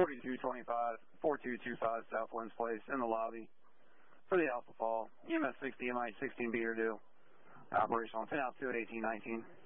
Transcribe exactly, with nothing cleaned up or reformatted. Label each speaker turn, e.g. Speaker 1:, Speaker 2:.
Speaker 1: forty-two twenty-five, four two two five South Lens Place in the lobby for the Alpha Fall. E M S sixty, M I sixteen B or due. Operational ten altitude eighteen nineteen.